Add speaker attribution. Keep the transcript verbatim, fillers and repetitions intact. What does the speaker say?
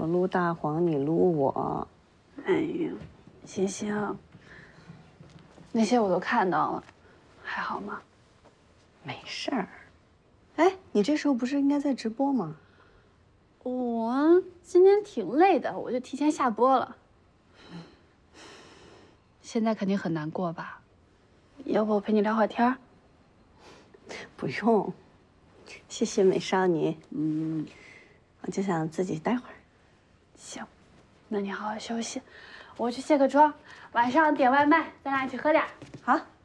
Speaker 1: 我撸大黄，你撸我。
Speaker 2: 哎呀，行行，那些我都看到了，还好吗？
Speaker 1: 没事儿。哎，你这时候不是应该在直播吗？
Speaker 2: 我今天挺累的，我就提前下播了。现在肯定很难过吧？要不我陪你聊会儿天儿？
Speaker 1: 不用，谢谢美少女。
Speaker 2: 嗯，
Speaker 1: 我就想自己待会儿。
Speaker 2: 行，那你好好休息，我去卸个妆，晚上点外卖，咱俩一起喝点。
Speaker 1: 好。